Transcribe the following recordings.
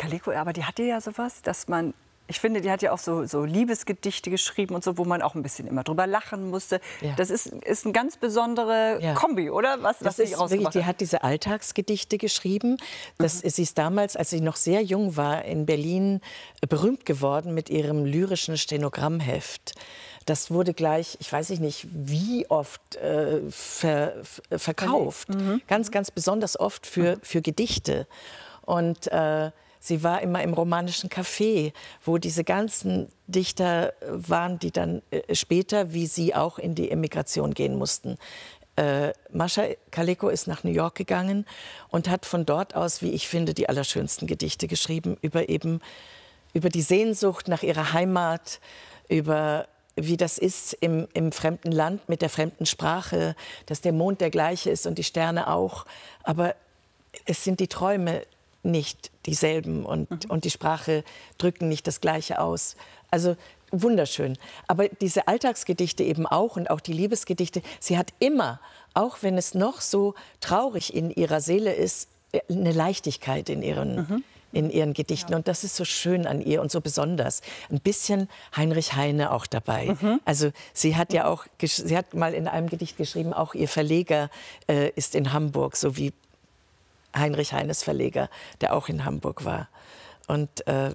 Kaleko, aber die hatte ja sowas, dass man, ich finde, die hat ja auch so Liebesgedichte geschrieben und so, wo man auch ein bisschen immer drüber lachen musste. Ja. Das ist eine ganz besondere Kombi, oder? Was das ist wirklich, die hat diese Alltagsgedichte geschrieben. Sie ist damals, als sie noch sehr jung war, in Berlin berühmt geworden mit ihrem lyrischen Stenogrammheft. Das wurde gleich, ich weiß nicht, wie oft verkauft. Ganz, ganz besonders oft für Gedichte. Und sie war immer im romanischen Café, wo diese ganzen Dichter waren, die dann später, wie sie, auch in die Emigration gehen mussten. Mascha Kaleko ist nach New York gegangen und hat von dort aus, wie ich finde, die allerschönsten Gedichte geschrieben über die Sehnsucht nach ihrer Heimat, über wie das ist im fremden Land mit der fremden Sprache, dass der Mond der gleiche ist und die Sterne auch. Aber es sind die Träume nicht dieselben und die Sprache drücken nicht das Gleiche aus. Also wunderschön. Aber diese Alltagsgedichte eben auch und auch die Liebesgedichte, sie hat immer, auch wenn es noch so traurig in ihrer Seele ist, eine Leichtigkeit in ihren Gedichten. Und das ist so schön an ihr und so besonders. Ein bisschen Heinrich Heine auch dabei. Also sie hat ja auch, sie hat mal in einem Gedicht geschrieben, auch ihr Verleger ist in Hamburg, so wie Heinrich Heines Verleger, der auch in Hamburg war. Und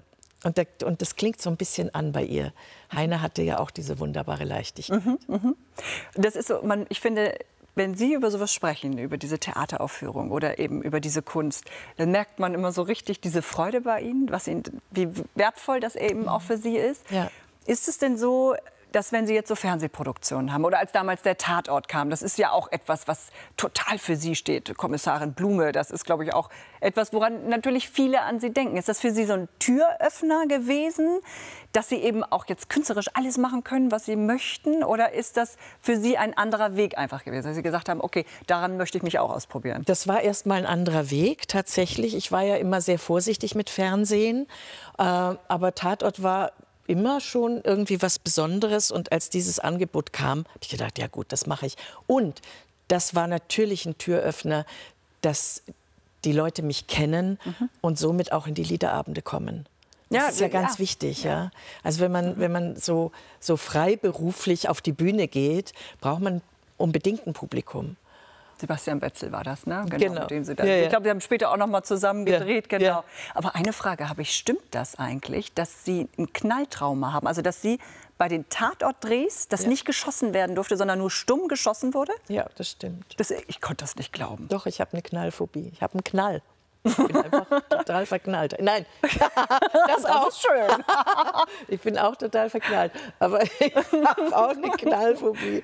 das klingt so ein bisschen an bei ihr. Heine hatte ja auch diese wunderbare Leichtigkeit. Das ist so, ich finde, wenn Sie über sowas sprechen, über diese Theateraufführung oder eben über diese Kunst, dann merkt man immer so richtig diese Freude bei Ihnen, wie wertvoll das eben auch für Sie ist. Ja. Ist es denn so, dass wenn Sie jetzt so Fernsehproduktionen haben oder als damals der Tatort kam, das ist ja auch etwas, was total für Sie steht, Kommissarin Blume, das ist, glaube ich, auch etwas, woran natürlich viele an Sie denken. Ist das für Sie so ein Türöffner gewesen, dass Sie eben auch jetzt künstlerisch alles machen können, was Sie möchten? Oder ist das für Sie ein anderer Weg einfach gewesen, dass Sie gesagt haben, okay, daran möchte ich mich auch ausprobieren? Das war erst mal ein anderer Weg, tatsächlich. Ich war ja immer sehr vorsichtig mit Fernsehen, aber Tatort war immer schon irgendwie was Besonderes. Und als dieses Angebot kam, habe ich gedacht, ja gut, das mache ich. Und das war natürlich ein Türöffner, dass die Leute mich kennen und somit auch in die Liederabende kommen. Das ist ja ganz wichtig. Ja. Also wenn man so freiberuflich auf die Bühne geht, braucht man unbedingt ein Publikum. Sebastian Wetzel war das, ne? Genau. Mit dem Sie ich glaube, Sie haben später auch noch mal zusammen gedreht. Genau. Ja. Aber eine Frage habe ich, stimmt das eigentlich, dass Sie ein Knalltrauma haben? Also, dass Sie bei den Tatortdrehs, dass nicht geschossen werden durfte, sondern nur stumm geschossen wurde? Ja, das stimmt. Ich konnte das nicht glauben. Doch, ich habe eine Knallphobie. Ich habe einen Knall. Ich bin einfach total verknallt. Nein, das auch schön. Ich bin auch total verknallt, aber ich habe auch eine Knallphobie.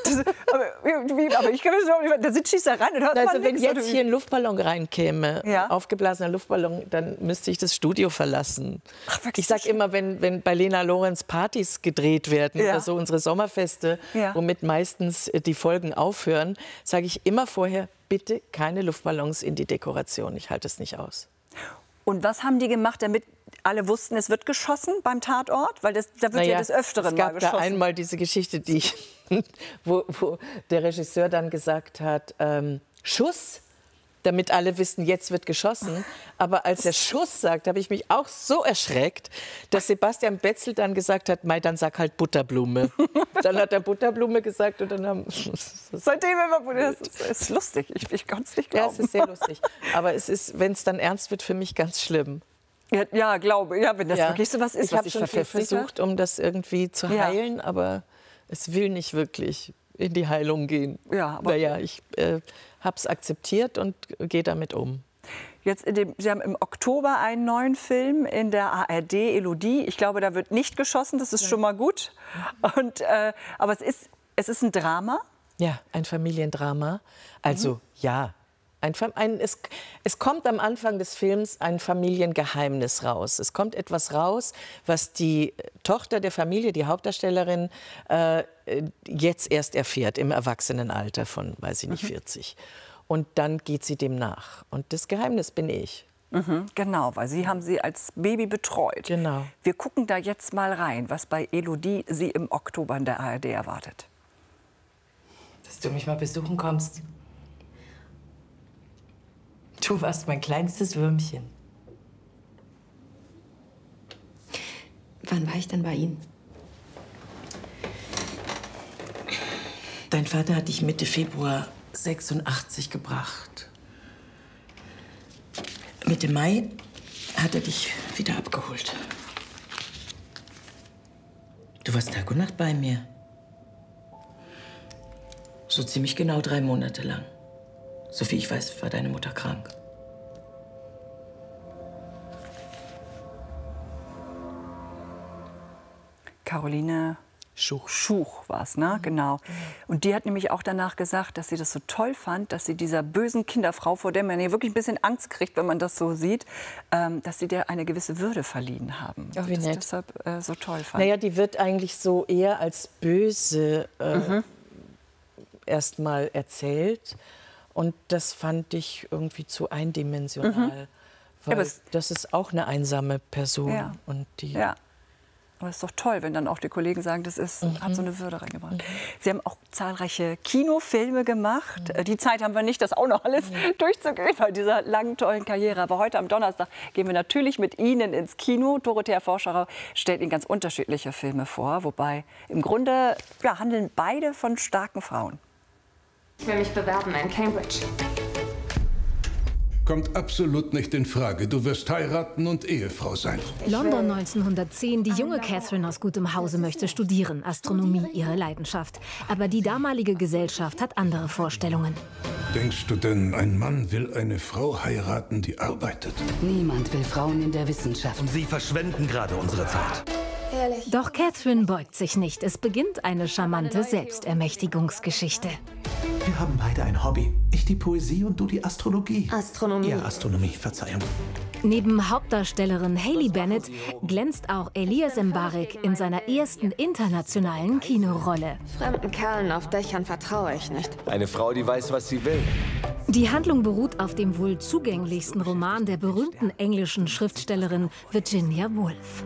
Aber ich kann mir so, da sind Schießereien und hört also man wenn nichts, jetzt hier ein Luftballon reinkäme, aufgeblasener Luftballon, dann müsste ich das Studio verlassen. Ach, ich sage immer, wenn bei Lena Lorenz Partys gedreht werden oder so unsere Sommerfeste, womit meistens die Folgen aufhören, sage ich immer vorher, bitte keine Luftballons in die Dekoration. Ich halte es nicht aus. Und was haben die gemacht, damit alle wussten, es wird geschossen beim Tatort? Weil da wird ja des Öfteren mal geschossen. Es gab da einmal diese Geschichte, wo der Regisseur dann gesagt hat, Schuss, damit alle wissen, jetzt wird geschossen. Aber als er Schuss sagt, habe ich mich auch so erschreckt, dass Sebastian Wetzel dann gesagt hat, Mei, dann sag halt Butterblume. Dann hat er Butterblume gesagt und dann haben... Seitdem immer, das ist lustig, ich kann es nicht glauben. Ja, es ist sehr lustig. Aber es ist, wenn es dann ernst wird, für mich ganz schlimm. Ja, glaube ich. Ja, wenn das wirklich so was ist, ich habe schon viel versucht, um das irgendwie zu heilen, aber es will nicht wirklich in die Heilung gehen. Ja, aber naja, ich habe es akzeptiert und gehe damit um. Jetzt Sie haben im Oktober einen neuen Film in der ARD, Elodie. Ich glaube, da wird nicht geschossen, das ist schon mal gut. Und, aber es ist ein Drama. Ja, ein Familiendrama. Also ja, es kommt am Anfang des Films ein Familiengeheimnis raus. Es kommt etwas raus, was die Tochter der Familie, die Hauptdarstellerin, jetzt erst erfährt, im Erwachsenenalter von, weiß ich nicht, 40. Und dann geht sie dem nach. Und das Geheimnis bin ich. Genau, weil Sie haben sie als Baby betreut. Genau. Wir gucken da jetzt mal rein, was bei Elodie Sie im Oktober in der ARD erwartet. Dass du mich mal besuchen kommst. Du warst mein kleinstes Würmchen. Wann war ich denn bei Ihnen? Dein Vater hat dich Mitte Februar 86 gebracht. Mitte Mai hat er dich wieder abgeholt. Du warst Tag und Nacht bei mir. So ziemlich genau 3 Monate lang. Soviel ich weiß, war deine Mutter krank. Caroline Schuch war es, ne? Genau. Und die hat nämlich auch danach gesagt, dass sie das so toll fand, dass sie dieser bösen Kinderfrau, vor der man ja wirklich ein bisschen Angst kriegt, wenn man das so sieht, dass sie der eine gewisse Würde verliehen haben. Ach, wie nett. Das deshalb so toll fand. Naja, die wird eigentlich so eher als böse erst mal erzählt. Und das fand ich irgendwie zu eindimensional. Weil ja, das ist auch eine einsame Person. Ja. Und die ja. Aber es ist doch toll, wenn dann auch die Kollegen sagen, das hat so eine Würde reingebracht. Sie haben auch zahlreiche Kinofilme gemacht. Die Zeit haben wir nicht, das auch noch alles durchzugehen bei dieser langen, tollen Karriere. Aber heute am Donnerstag gehen wir natürlich mit Ihnen ins Kino. Dorothea Forscherau stellt Ihnen ganz unterschiedliche Filme vor. Wobei im Grunde handeln beide von starken Frauen. Ich will mich bewerben in Cambridge. Kommt absolut nicht in Frage. Du wirst heiraten und Ehefrau sein. London 1910. Die junge Catherine aus gutem Hause möchte studieren. Astronomie, ihre Leidenschaft. Aber die damalige Gesellschaft hat andere Vorstellungen. Denkst du denn, ein Mann will eine Frau heiraten, die arbeitet? Niemand will Frauen in der Wissenschaft. Und Sie verschwenden gerade unsere Zeit. Ehrlich. Doch Catherine beugt sich nicht. Es beginnt eine charmante Selbstermächtigungsgeschichte. Wir haben beide ein Hobby. Ich die Poesie und du die Astrologie. Astronomie. Ja, Astronomie, Verzeihung. Neben Hauptdarstellerin Hayley Bennett glänzt auch Elias Mbarek in seiner ersten internationalen Kinorolle. Fremden Kerlen auf Dächern vertraue ich nicht. Eine Frau, die weiß, was sie will. Die Handlung beruht auf dem wohl zugänglichsten Roman der berühmten englischen Schriftstellerin Virginia Woolf.